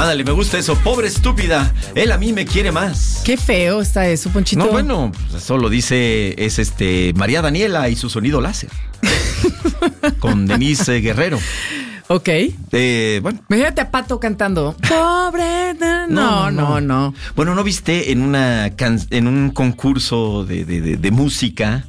Ándale, me gusta eso. Pobre estúpida, él a mí me quiere más. Qué feo está eso, Ponchito. No, bueno, eso lo dice, es María Daniela y su sonido láser. Con Denise Guerrero. Ok. Bueno. Imagínate a Pato cantando. Pobre. No. Bueno, ¿no viste en un concurso de música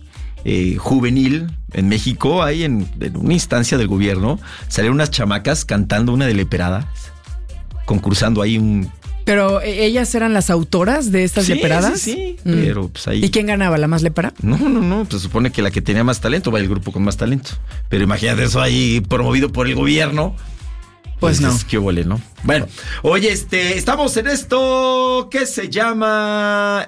juvenil en México? Ahí en una instancia del gobierno salieron unas chamacas cantando una de leperadas, concursando ahí Pero ellas eran las autoras de estas leperadas. Sí. Pero pues ahí. ¿Y quién ganaba? ¿La más lepera? No. Pues se supone que la que tenía más talento va el grupo con más talento. Pero imagínate eso ahí promovido por el gobierno. Pues no. Qué huele, ¿no? Bueno, oye, estamos en esto que se llama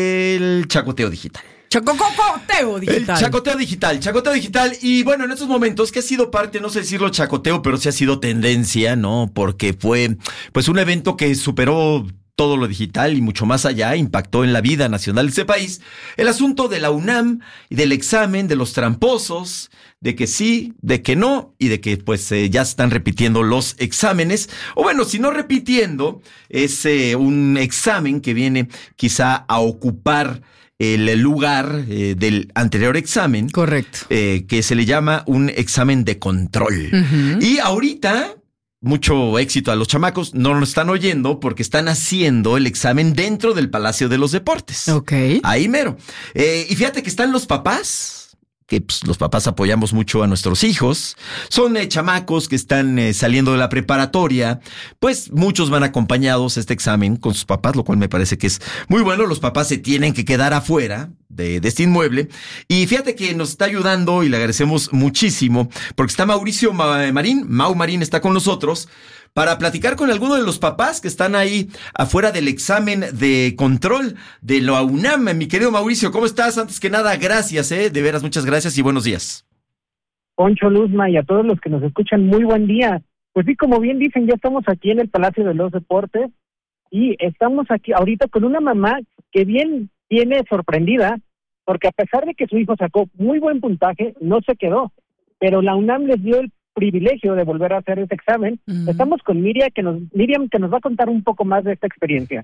el chacoteo digital. Chacoteo digital. El chacoteo digital. Y bueno, en estos momentos que ha sido parte, no sé decirlo chacoteo, pero sí ha sido tendencia, ¿no? Porque fue pues un evento que superó todo lo digital y mucho más allá, impactó en la vida nacional de ese país. El asunto de la UNAM y del examen, de los tramposos, de que sí, de que no, y de que pues ya se están repitiendo los exámenes. O bueno, si no repitiendo, es un examen que viene quizá a ocupar el lugar del anterior examen. Correcto. Que se le llama un examen de control. Uh-huh. Y ahorita, mucho éxito a los chamacos, no lo están oyendo porque están haciendo el examen dentro del Palacio de los Deportes. Ok. Ahí mero. Y fíjate que están los papás, que pues, los papás apoyamos mucho a nuestros hijos. Son chamacos que están saliendo de la preparatoria. Pues muchos van acompañados a este examen con sus papás, lo cual me parece que es muy bueno. Los papás se tienen que quedar afuera de este inmueble. Y fíjate que nos está ayudando y le agradecemos muchísimo porque está Mauricio Marín. Mau Marín está con nosotros para platicar con alguno de los papás que están ahí afuera del examen de control de la UNAM. Mi querido Mauricio, ¿cómo estás? Antes que nada, gracias, de veras, muchas gracias y buenos días. Poncho, Luzma y a todos los que nos escuchan, muy buen día. Pues sí, como bien dicen, ya estamos aquí en el Palacio de los Deportes y estamos aquí ahorita con una mamá que bien viene sorprendida porque a pesar de que su hijo sacó muy buen puntaje, no se quedó, pero la UNAM les dio el privilegio de volver a hacer ese examen. Uh-huh. Estamos con Miriam que nos va a contar un poco más de esta experiencia.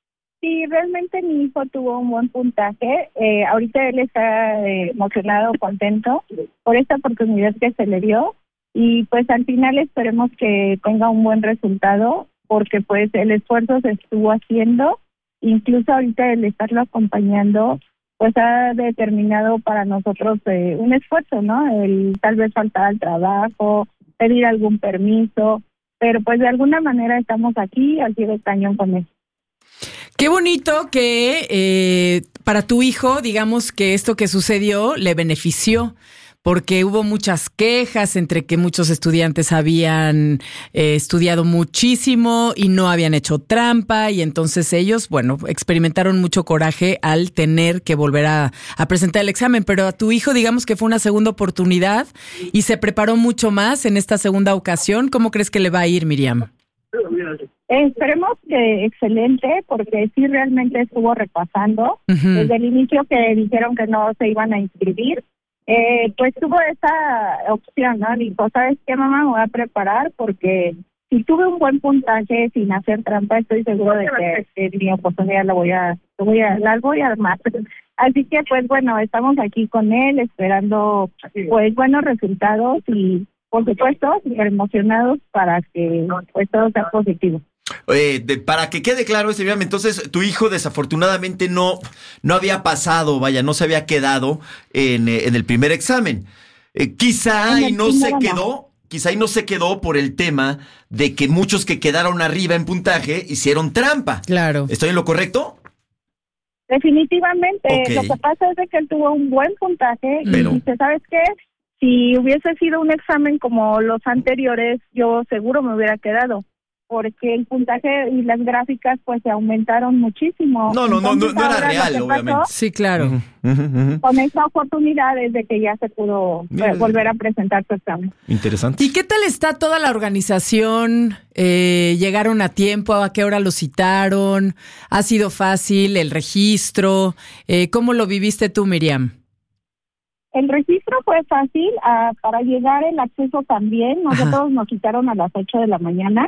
Sí, realmente mi hijo tuvo un buen puntaje. Ahorita él está emocionado, contento por esta oportunidad que se le dio y pues al final esperemos que tenga un buen resultado porque pues el esfuerzo se estuvo haciendo, incluso ahorita el estarlo acompañando pues ha determinado para nosotros un esfuerzo, ¿no? El tal vez faltar al trabajo, pedir algún permiso, pero pues de alguna manera estamos aquí al pie del cañón con eso. Qué bonito que para tu hijo, digamos que esto que sucedió le benefició, porque hubo muchas quejas entre que muchos estudiantes habían estudiado muchísimo y no habían hecho trampa y entonces ellos, bueno, experimentaron mucho coraje al tener que volver a presentar el examen, pero a tu hijo digamos que fue una segunda oportunidad y se preparó mucho más en esta segunda ocasión. ¿Cómo crees que le va a ir, Miriam? Esperemos que excelente, porque sí realmente estuvo repasando. Uh-huh. Desde el inicio que dijeron que no se iban a inscribir, pues tuvo esa opción, ¿no? Dijo, ¿sabes qué, mamá? Me voy a preparar porque si tuve un buen puntaje sin hacer trampa, estoy seguro de que mi oportunidad la voy a armar. Así que, pues bueno, estamos aquí con él esperando pues buenos resultados y, por supuesto, emocionados para que pues todo sea positivo. Para que quede claro, entonces tu hijo desafortunadamente no había pasado, no se había quedado en el primer examen. Quizá ahí no se quedó por el tema de que muchos que quedaron arriba en puntaje hicieron trampa. Claro. ¿Estoy en lo correcto? Definitivamente. Okay. Lo que pasa es de que él tuvo un buen puntaje y dice, ¿sabes qué? Si hubiese sido un examen como los anteriores, yo seguro me hubiera quedado, porque el puntaje y las gráficas pues se aumentaron muchísimo. No era real, obviamente. Sí, claro. Con esta oportunidad es de que ya se pudo volver a presentar su examen. Interesante. ¿Y qué tal está toda la organización? ¿Llegaron a tiempo? ¿A qué hora lo citaron? ¿Ha sido fácil el registro? ¿Cómo lo viviste tú, Miriam? El registro fue fácil, para llegar el acceso también. Nosotros nos citaron a las 8 de la mañana.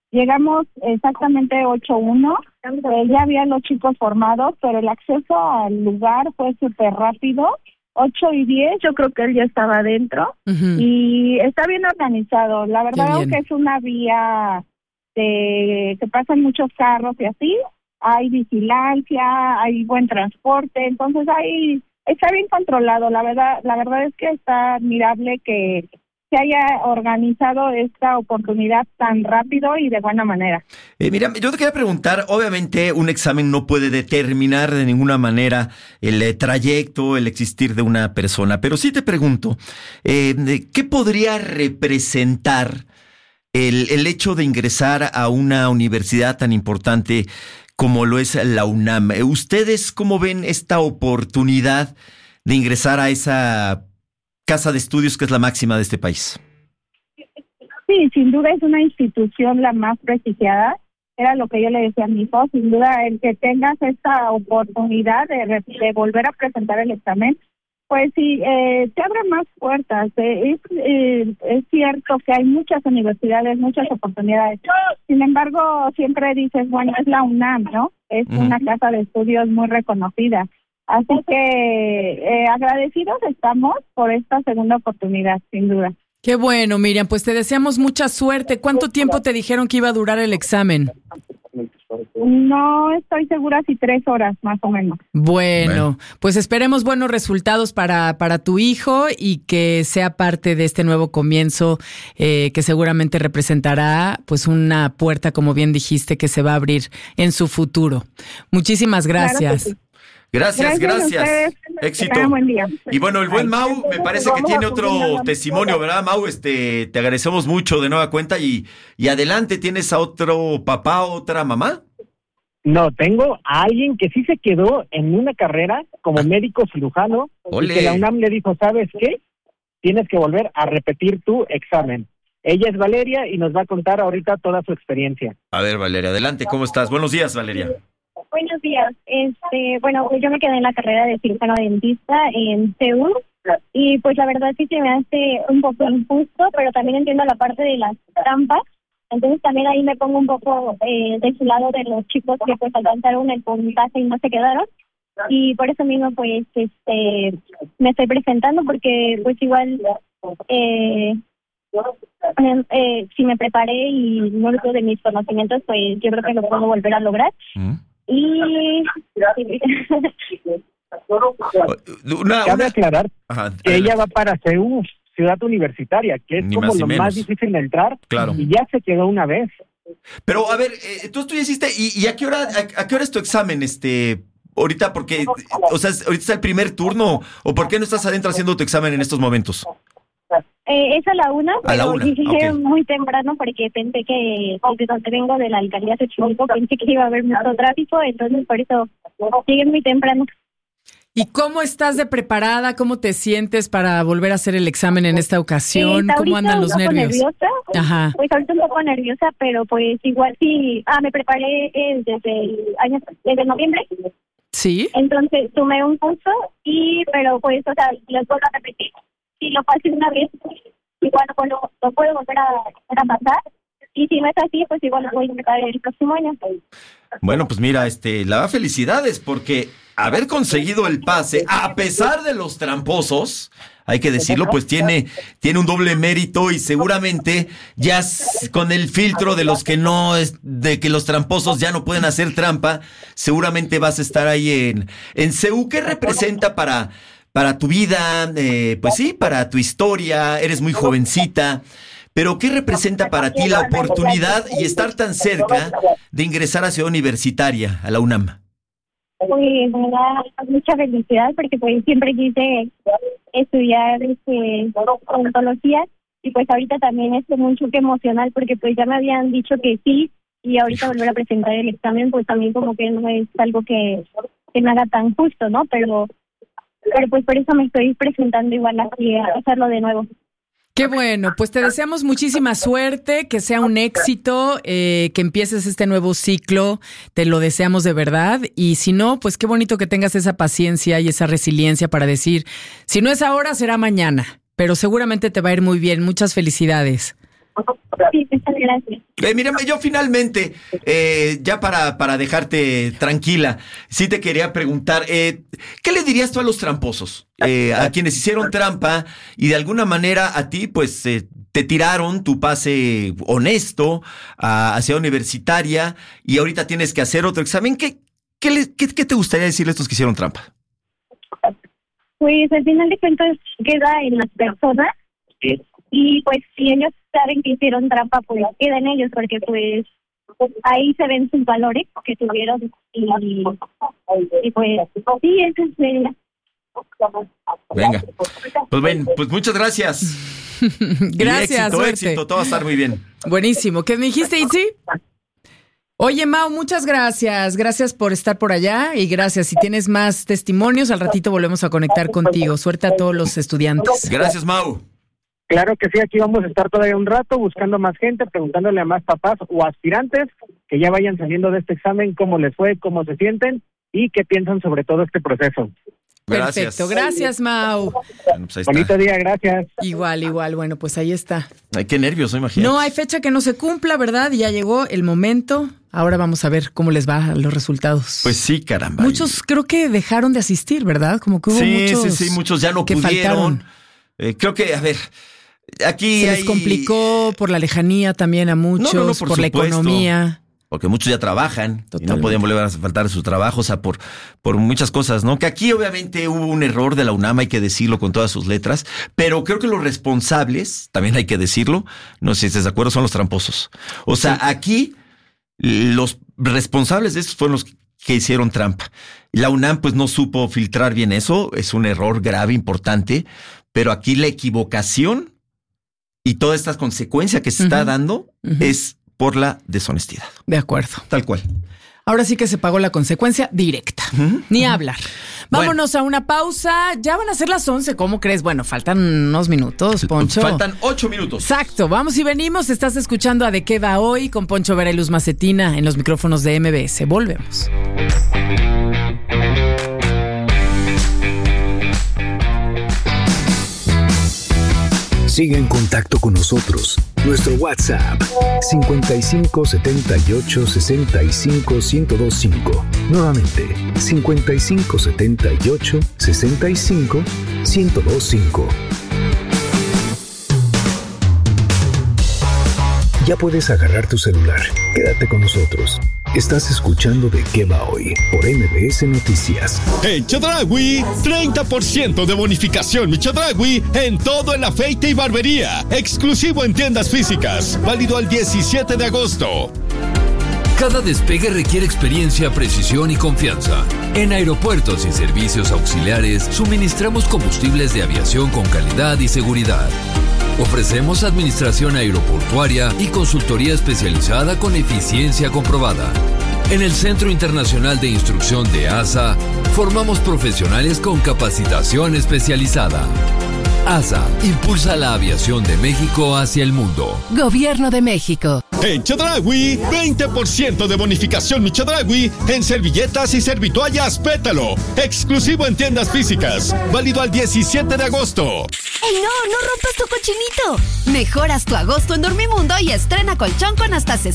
Llegamos exactamente 8:01, ya habían los chicos formados, pero el acceso al lugar fue súper rápido. 8:10, yo creo que él ya estaba adentro. Y está bien organizado. La verdad, aunque es una vía que pasan muchos carros y así, hay vigilancia, hay buen transporte, entonces está bien controlado. La verdad es que está admirable que se haya organizado esta oportunidad tan rápido y de buena manera. Mira, yo te quería preguntar, obviamente un examen no puede determinar de ninguna manera el trayecto, el existir de una persona, pero sí te pregunto, ¿qué podría representar el hecho de ingresar a una universidad tan importante como lo es la UNAM? ¿Ustedes cómo ven esta oportunidad de ingresar a esa casa de estudios que es la máxima de este país? Sí, sin duda es una institución la más prestigiada. Era lo que yo le decía a mi hijo, sin duda el que tengas esta oportunidad de volver a presentar el examen, pues sí, te abre más puertas. Es cierto que hay muchas universidades, muchas oportunidades. Sin embargo, siempre dices, bueno, es la UNAM, ¿no? Es una casa de estudios muy reconocida. Así que agradecidos estamos por esta segunda oportunidad, sin duda. Qué bueno, Miriam, pues te deseamos mucha suerte. ¿Cuánto tiempo te dijeron que iba a durar el examen? No estoy segura si 3 horas más o menos. Bueno, pues esperemos buenos resultados para tu hijo y que sea parte de este nuevo comienzo que seguramente representará pues una puerta, como bien dijiste, que se va a abrir en su futuro. Muchísimas gracias. Claro que sí. Gracias. Éxito. Buen día. Y bueno, el buen Mau me parece que tiene otro testimonio, ¿verdad, Mau? Te agradecemos mucho de nueva cuenta y adelante, ¿tienes a otro papá, otra mamá? No, tengo a alguien que sí se quedó en una carrera como médico cirujano. ¡Ole! Y que la UNAM le dijo, ¿sabes qué? Tienes que volver a repetir tu examen. Ella es Valeria y nos va a contar ahorita toda su experiencia. A ver, Valeria, adelante, ¿cómo estás? Buenos días, Valeria. Buenos días. Bueno, yo me quedé en la carrera de cirujano dentista en CEU y pues la verdad sí se me hace un poco injusto, pero también entiendo la parte de las trampas. Entonces también ahí me pongo un poco de su lado de los chicos que pues alcanzaron el puntaje y no se quedaron. Y por eso mismo pues me estoy presentando porque pues igual si me preparé y no lo de mis conocimientos, pues yo creo que lo puedo volver a lograr. Y Cabe aclarar que ella va para CEU, Ciudad Universitaria, que es Ni como más ni lo menos. más difícil de entrar. Claro. Y ya se quedó una vez. Pero, a ver, tú hiciste, ¿y a qué hora es tu examen, ahorita? Porque, o sea, ahorita está el primer turno, ¿o por qué no estás adentro haciendo tu examen en estos momentos? es a la 1, pero llegué okay. muy temprano porque pensé que desde donde vengo de la alcaldía de Xochimilco pensé que iba a haber mucho tráfico, entonces por eso llegué muy temprano. ¿Y cómo estás de preparada? ¿Cómo te sientes para volver a hacer el examen en esta ocasión? ¿Cómo andan los nervios? Nerviosa. Ajá. Pues ahorita un poco nerviosa, pero pues igual sí. Me preparé desde noviembre. ¿Sí? Entonces tomé un curso pero pues, o sea, lo puedo repetir. Si lo pasé una vez, igual lo puedo volver a pasar. Y si no es así, pues igual lo voy a preparar el próximo año. Bueno, pues mira, felicidades porque haber conseguido el pase, a pesar de los tramposos, hay que decirlo, pues tiene un doble mérito y seguramente ya con el filtro de los que de que los tramposos ya no pueden hacer trampa, seguramente vas a estar ahí en CEU. ¿Qué representa para tu vida? Pues sí, para tu historia, eres muy jovencita. Pero, ¿qué representa para ti la oportunidad y estar tan cerca de ingresar a Ciudad Universitaria, a la UNAM? Pues me da mucha felicidad porque pues siempre quise estudiar odontología y pues ahorita también es un choque emocional porque pues ya me habían dicho que sí y ahorita volver a presentar el examen pues también como que no es algo que me haga tan justo, ¿no? Pero pues por eso me estoy presentando igual aquí a hacerlo de nuevo. Qué bueno, pues te deseamos muchísima suerte, que sea un éxito, que empieces este nuevo ciclo, te lo deseamos de verdad, y si no, pues qué bonito que tengas esa paciencia y esa resiliencia para decir, si no es ahora, será mañana, pero seguramente te va a ir muy bien, muchas felicidades. Sí, muchas gracias. Mira, yo finalmente, ya para dejarte tranquila, sí te quería preguntar, ¿qué le dirías tú a los tramposos? A quienes hicieron trampa y de alguna manera a ti, pues, te tiraron tu pase honesto a Ciudad Universitaria y ahorita tienes que hacer otro examen. ¿Qué te gustaría decirle a estos que hicieron trampa? Pues al final de cuentas queda en las personas y pues si ellos saben que hicieron trampa, pues queda en ellos, porque pues ahí se ven sus valores que tuvieron y pues sí, eso es. Venga, pues ven, pues muchas gracias. Gracias, éxito, todo va a estar muy bien. Buenísimo. ¿Qué me dijiste, Itzi? Oye, Mau, muchas gracias. Gracias por estar por allá y gracias. Si tienes más testimonios, al ratito volvemos a conectar contigo. Suerte a todos los estudiantes. Gracias, Mau. Claro que sí, aquí vamos a estar todavía un rato buscando más gente, preguntándole a más papás o aspirantes que ya vayan saliendo de este examen, cómo les fue, cómo se sienten y qué piensan sobre todo este proceso. Gracias. Perfecto, gracias, Mau. Bueno, pues bonito día, gracias. Igual, bueno, pues ahí está. Ay, qué nervios, imagínate. No hay fecha que no se cumpla, ¿verdad? Ya llegó el momento. Ahora vamos a ver cómo les va a los resultados. Pues sí, caramba. Muchos creo que dejaron de asistir, ¿verdad? Como que hubo muchos. Sí, muchos ya no que pudieron. Creo que, a ver, aquí se les complicó por la lejanía también a muchos, por la supuesto. economía. Porque muchos ya trabajan. Totalmente. Y no podían volver a faltar a su trabajo, o sea, por muchas cosas, ¿no? Que aquí obviamente hubo un error de la UNAM, hay que decirlo con todas sus letras, pero creo que los responsables, también hay que decirlo, no sé si estás de acuerdo, son los tramposos. O sea, aquí los responsables de estos fueron los que hicieron trampa. La UNAM pues no supo filtrar bien eso, es un error grave, importante, pero aquí la equivocación y toda esta consecuencia que se está dando es por la deshonestidad. De acuerdo. Tal cual. Ahora sí que se pagó la consecuencia directa. Ni hablar. Vámonos a una pausa. Ya van a ser las 11. ¿Cómo crees? Bueno, faltan unos minutos, Poncho. Faltan 8 minutos. Exacto. Vamos y venimos. Estás escuchando a De Qué Va Hoy con Poncho Vera y Luz Macetina en los micrófonos de MBS. Volvemos. Sigue en contacto con nosotros. Nuestro WhatsApp 55 78 65 1025. Nuevamente 55 78 65 1025. Ya puedes agarrar tu celular. Quédate con nosotros. Estás escuchando De Qué Va Hoy por MBS Noticias. En Chedraui, 30% de bonificación mi Chedraui en todo el afeite y barbería. Exclusivo en tiendas físicas. Válido al 17 de agosto. Cada despegue requiere experiencia, precisión y confianza. En aeropuertos y servicios auxiliares, suministramos combustibles de aviación con calidad y seguridad. Ofrecemos administración aeroportuaria y consultoría especializada con eficiencia comprobada. En el Centro Internacional de Instrucción de ASA, formamos profesionales con capacitación especializada. ASA impulsa la aviación de México hacia el mundo. Gobierno de México. En Chedraui, 20% de bonificación mi Chedraui en servilletas y servitoallas Pétalo. Exclusivo en tiendas físicas. Válido al 17 de agosto. ¡Ey, no rompas tu cochinito! Mejoras tu agosto en Dormimundo y estrena colchón con hasta